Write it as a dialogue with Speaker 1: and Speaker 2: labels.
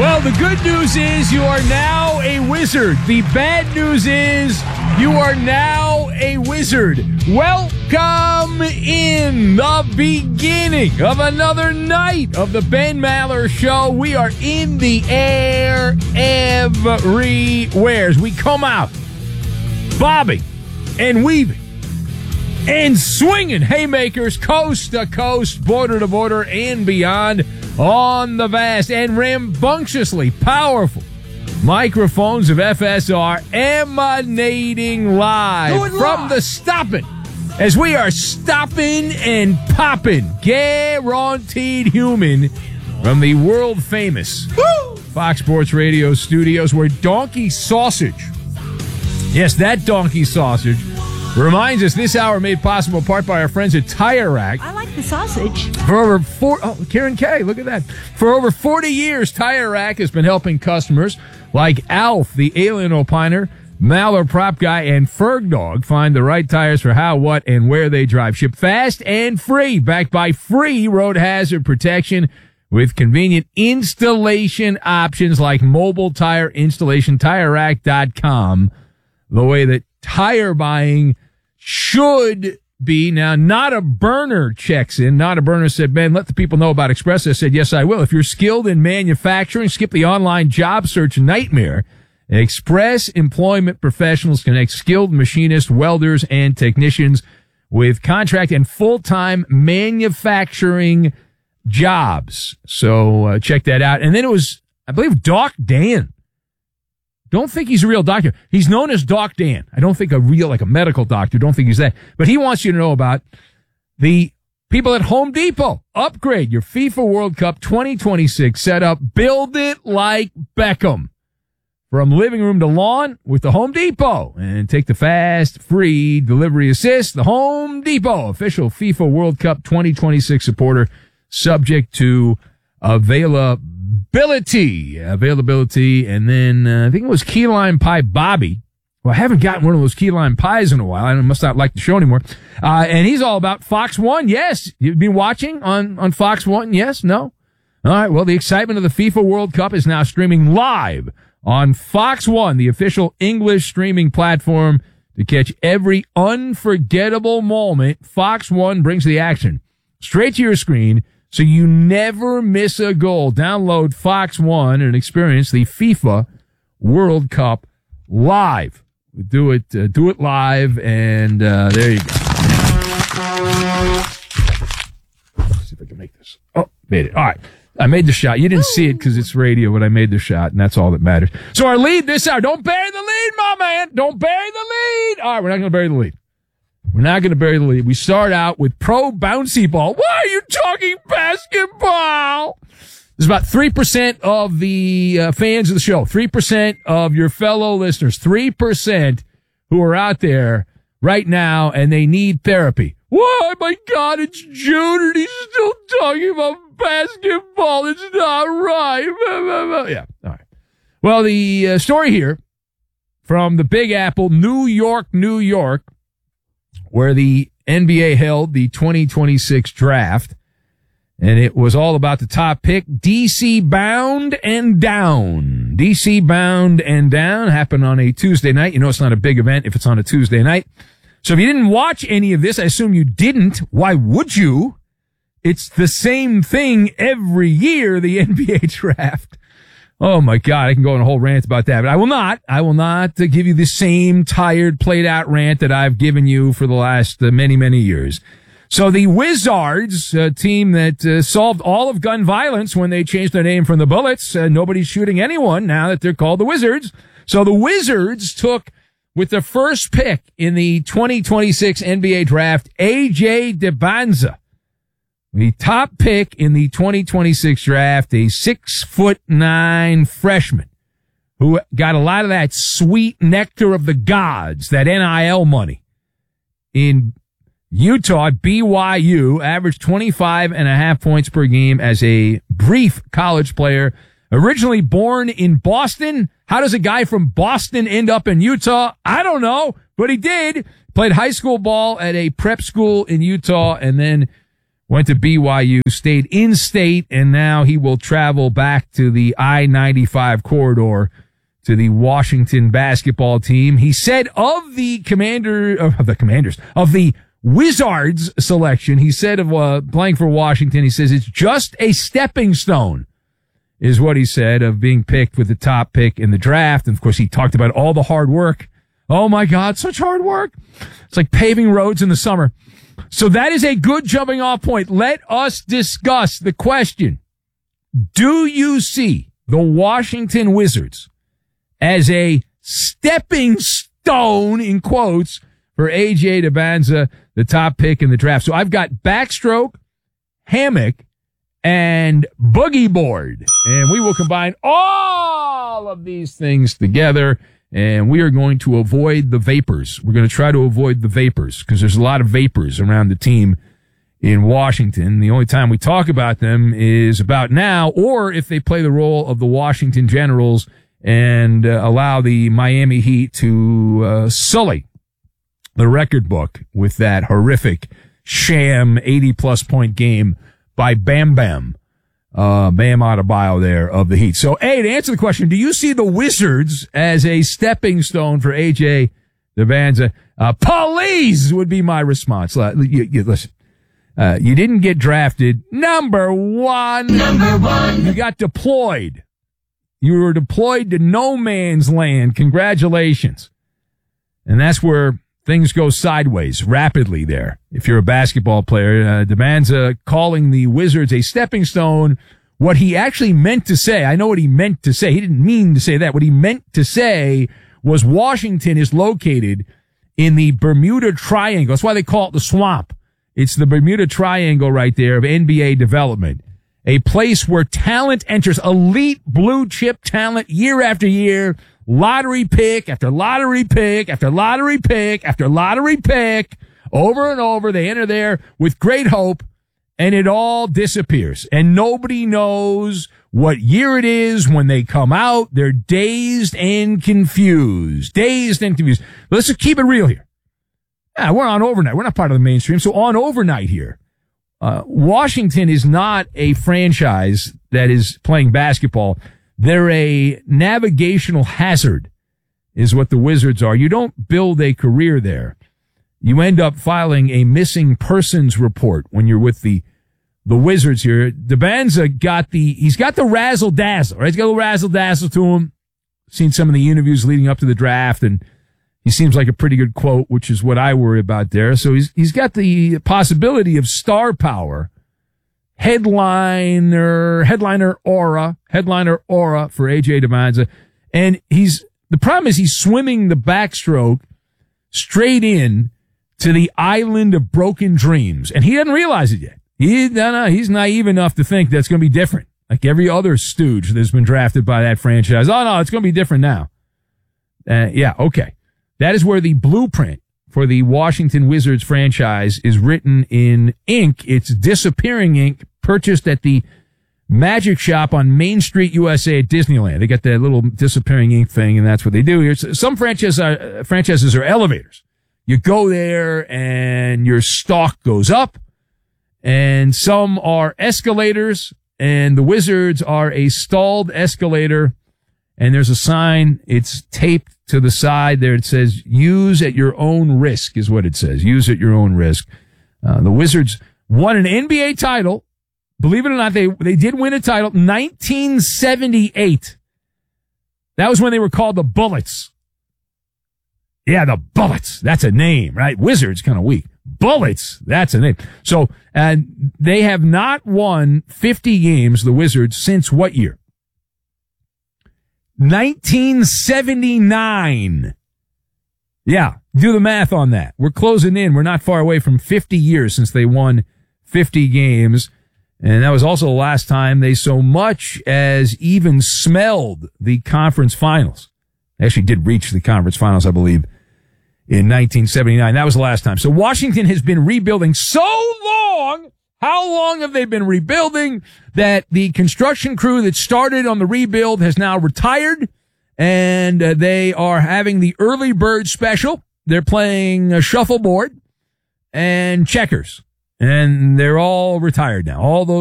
Speaker 1: Well, the good news is you are now a wizard. The bad news is you are now a wizard. Welcome in the beginning of another night of the Ben Maller Show. We are in the air everywhere. We come out bobbing and weaving and swinging haymakers coast to coast, border to border, and beyond on the vast and rambunctiously powerful microphones of FSR, emanating live from the stopping as we are stopping and popping, guaranteed human, from the world famous Fox Sports Radio studios, where Donkey Sausage, yes, that Donkey Sausage, reminds us this hour made possible in part by our friends at Tire Rack.
Speaker 2: I like the sausage.
Speaker 1: Karen K, look at that. For over 40 years, Tire Rack has been helping customers like Alf, the alien opiner, Maller Prop Guy, and Ferg Dog find the right tires for how, what, and where they drive. Ship fast and free, backed by free road hazard protection with convenient installation options like mobile tire installation, TireRack.com. The way that tire buying should be. Now, Not a Burner checks in. Not a Burner said, Ben, let the people know about Express. I said, yes, I will. If you're skilled in manufacturing, skip the online job search nightmare. Express Employment Professionals connect skilled machinists, welders, and technicians with contract and full-time manufacturing jobs. So check that out. And then it was, I believe, Doc Dan. Don't think he's a real doctor. He's known as Doc Dan. I don't think a medical doctor. Don't think he's that. But he wants you to know about the people at Home Depot. Upgrade your FIFA World Cup 2026 setup. Build it like Beckham. From living room to lawn with the Home Depot. And take the fast, free delivery assist. The Home Depot, official FIFA World Cup 2026 supporter, subject to availability, and then I think it was Key Lime Pie Bobby. Well, I haven't gotten one of those Key Lime Pies in a while. I must not like the show anymore. And he's all about Fox One. Yes, you've been watching on Fox One. Yes, no. All right. Well, the excitement of the FIFA World Cup is now streaming live on Fox One, the official English streaming platform to catch every unforgettable moment. Fox One brings the action straight to your screen, so you never miss a goal. Download Fox One and experience the FIFA World Cup live. Do it live, and there you go. Let's see if I can make this. Oh, made it. All right. I made the shot. You didn't see it because it's radio, but I made the shot, and that's all that matters. So our lead this hour. Don't bury the lead, my man. Don't bury the lead. All right, we're not going to bury the lead. We're not going to bury the lead. We start out with pro bouncy ball. Why are you talking basketball? There's about 3% of the fans of the show, 3% of your fellow listeners, 3% who are out there right now, and they need therapy. Why, my God, it's June, and he's still talking about basketball. It's not right. Yeah, all right. Well, the story here from the Big Apple, New York, where the NBA held the 2026 draft, and it was all about the top pick, DC Bound and Down. DC Bound and Down happened on a Tuesday night. You know it's not a big event if it's on a Tuesday night. So if you didn't watch any of this, I assume you didn't. Why would you? It's the same thing every year, the NBA draft. Oh, my God, I can go on a whole rant about that, but I will not. I will not give you the same tired, played-out rant that I've given you for the last many, many years. So the Wizards, a team that solved all of gun violence when they changed their name from the Bullets, nobody's shooting anyone now that they're called the Wizards. So the Wizards took, with the first pick in the 2026 NBA draft, A.J. Dembélé. The top pick in the 2026 draft, a 6'9" freshman who got a lot of that sweet nectar of the gods, that NIL money. In Utah, at BYU, averaged 25.5 points per game as a brief college player. Originally born in Boston. How does a guy from Boston end up in Utah? I don't know, but he did. Played high school ball at a prep school in Utah and then went to BYU, stayed in state, and now he will travel back to the I-95 corridor to the Washington basketball team. He said of the Wizards selection, he said of playing for Washington, he says it's just a stepping stone, is what he said, of being picked with the top pick in the draft. And of course, he talked about all the hard work. Oh my God, such hard work. It's like paving roads in the summer. So that is a good jumping off point. Let us discuss the question. Do you see the Washington Wizards as a stepping stone, in quotes, for A.J. Dybantsa, the top pick in the draft? So I've got backstroke, hammock, and boogie board. And we will combine all of these things together, and we are going to avoid the vapors. We're going to try to avoid the vapors because there's a lot of vapors around the team in Washington. The only time we talk about them is about now, or if they play the role of the Washington Generals and allow the Miami Heat to sully the record book with that horrific sham 80-plus point game by Bam Bam Adebayo there of the Heat. So, A, to answer the question, do you see the Wizards as a stepping stone for A.J. Dybantsa? Please would be my response. Listen, you didn't get drafted. Number one. You got deployed. You were deployed to no man's land. Congratulations. And that's where things go sideways rapidly there. If you're a basketball player, Dybantsa calling the Wizards a stepping stone. What he actually meant to say, I know what he meant to say. He didn't mean to say that. What he meant to say was Washington is located in the Bermuda Triangle. That's why they call it the swamp. It's the Bermuda Triangle right there of NBA development. A place where talent enters, elite blue chip talent year after year, lottery pick after lottery pick after lottery pick after lottery pick, over and over. They enter there with great hope, and it all disappears. And nobody knows what year it is when they come out. They're dazed and confused. Let's just keep it real here. Yeah, we're on overnight. We're not part of the mainstream, so on overnight here. Washington is not a franchise that is playing basketball. They're a navigational hazard, is what the Wizards are. You don't build a career there. You end up filing a missing persons report when you're with the Wizards here. Dybantsa he's got the razzle dazzle, right? He's got a little razzle dazzle to him. Seen some of the interviews leading up to the draft, and he seems like a pretty good quote, which is what I worry about there. So he's got the possibility of star power, headliner aura for A.J. Dybantsa. And the problem is he's swimming the backstroke straight in to the island of broken dreams. And he doesn't realize it yet. He's naive enough to think that's going to be different. Like every other stooge that's been drafted by that franchise. Oh no, it's going to be different now. Yeah, okay. That is where the blueprint for the Washington Wizards franchise is written in ink. It's disappearing ink, purchased at the Magic Shop on Main Street, USA at Disneyland. They got that little disappearing ink thing, and that's what they do here. Some franchises are elevators. You go there and your stock goes up, and some are escalators, and the Wizards are a stalled escalator, and there's a sign. It's taped to the side there. It says, use at your own risk, is what it says. Use at your own risk. The Wizards won an NBA title. Believe it or not, they did win a title. 1978. That was when they were called the Bullets. Yeah, the Bullets. That's a name, right? Wizards, kind of weak. Bullets. That's a name. So, and they have not won 50 games, the Wizards, since what year? 1979. Yeah, do the math on that. We're closing in. We're not far away from 50 years since they won 50 games. And that was also the last time they so much as even smelled the conference finals. They actually did reach the conference finals, I believe, in 1979. That was the last time. So Washington has been rebuilding so long. How long have they been rebuilding that the construction crew that started on the rebuild has now retired, and they are having the early bird special. They're playing shuffleboard and checkers. And they're all retired now. All those